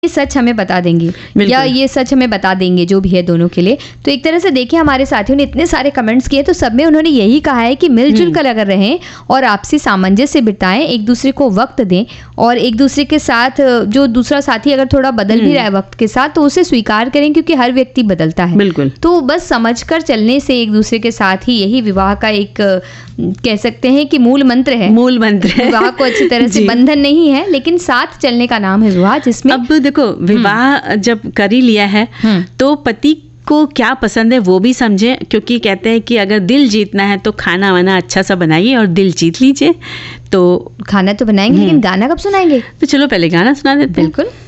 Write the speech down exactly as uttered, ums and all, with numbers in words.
ये सच हमें बता देंगे या ये सच हमें बता देंगे, जो भी है दोनों के लिए। तो एक तरह से देखिए हमारे साथियों ने इतने सारे कमेंट्स किए, तो सब में उन्होंने यही कहा है कि मिलजुल कर अगर रहें और आपसी सामंजस्य बिताएं, एक दूसरे को वक्त दें और एक दूसरे के साथ जो दूसरा साथी अगर थोड़ा बदल भी रहा है वक्त के साथ तो उसे स्वीकार करें, क्योंकि हर व्यक्ति बदलता है। बिल्कुल। तो बस समझकर चलने से एक दूसरे के साथ ही, यही विवाह का एक कह सकते हैं कि मूल मंत्र है। मूल मंत्र है। विवाह को अच्छी तरह से, बंधन नहीं है लेकिन साथ चलने का नाम है विवाह, जिसमें अब देखो विवाह जब कर ही लिया है तो पति को क्या पसंद है वो भी समझे, क्योंकि कहते हैं कि अगर दिल जीतना है तो खाना वाना अच्छा सा बनाइए और दिल जीत लीजिए। तो खाना तो बनाएंगे लेकिन गाना कब सुनाएंगे? तो चलो पहले गाना सुना देते हैं। बिल्कुल।